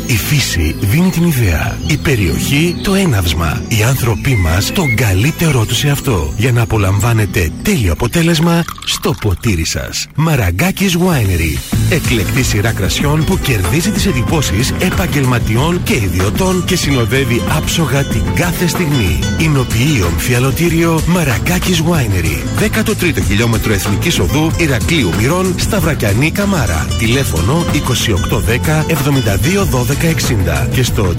Η φύση δίνει την ιδέα. Η περιοχή το έναυσμα. Οι άνθρωποι μας τον καλύτερό τους εαυτό. Για να απολαμβάνετε τέλειο αποτέλεσμα στο ποτήρι σας. Μαραγκάκης Winery. Εκλεκτή σειρά κρασιών που κερδίζει τις εντυπώσεις επαγγελματιών και ιδιωτών και συνοδεύει άψογα την κάθε στιγμή. Εινοποιεί ομφιαλωτήριο Μαραγκάκης Winery. 13ο χιλιόμετρο Εθνικής Οδού Ηρακλείου Μυρών, Σταυρακιανή Καμάρα. Τηλέφωνο 2810 72 12 60 και στο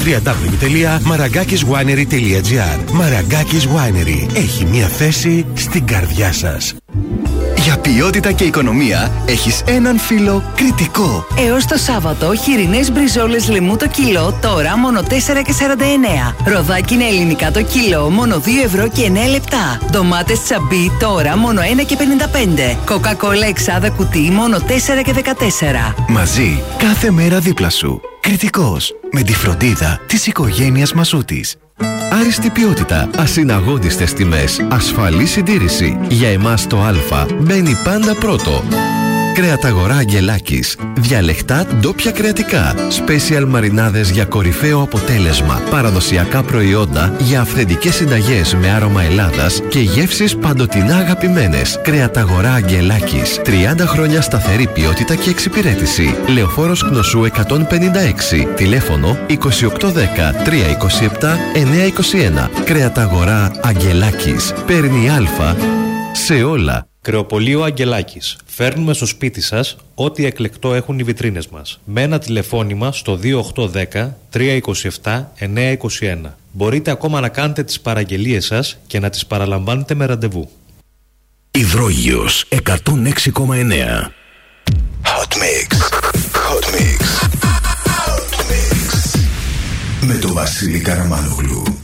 www.maraγκakiswinery.gr. Μαραγκάκης Winery. Έχει μια θέση στην καρδιά σας. Για ποιότητα και οικονομία έχεις έναν φίλο Κρητικό. Έως το Σάββατο, χοιρινές μπριζόλες λεμού το κιλό, τώρα μόνο 4,49. Ροδάκι είναι ελληνικά το κιλό, μόνο 2 ευρώ και 9 λεπτά. Ντομάτες τσαμπί, τώρα μόνο 1,55. Κοκακόλα εξάδα κουτί, μόνο 4,14. Μαζί, κάθε μέρα δίπλα σου. Κρητικός, με τη φροντίδα της οικογένειας Μασούτης. Άριστη ποιότητα, ασυναγώντιστες τιμές, ασφαλή συντήρηση. Για εμάς το Α μπαίνει πάντα πρώτο. Κρεαταγορά Αγγελάκης. Διαλεκτά ντόπια κρεατικά. Σπέσιαλ μαρινάδες για κορυφαίο αποτέλεσμα. Παραδοσιακά προϊόντα για αυθεντικές συνταγές με άρωμα Ελλάδας και γεύσεις παντοτινά αγαπημένες. Κρεαταγορά Αγγελάκης. 30 χρόνια σταθερή ποιότητα και εξυπηρέτηση. Λεωφόρος Κνωσού 156. Τηλέφωνο 2810 327 921. Κρεαταγορά Αγγελάκης. Παίρνει Α σε όλα. Κρεοπωλείο Αγγελάκης. Φέρνουμε στο σπίτι σας ό,τι εκλεκτό έχουν οι βιτρίνες μας. Με ένα τηλεφώνημα στο 2810 327 921. Μπορείτε ακόμα να κάνετε τις παραγγελίες σας και να τις παραλαμβάνετε με ραντεβού. Υδρόγειος 106,9. Hot Mix. Hot Mix. Hot Mix. Με τον Βασίλη Καραμάνογλου.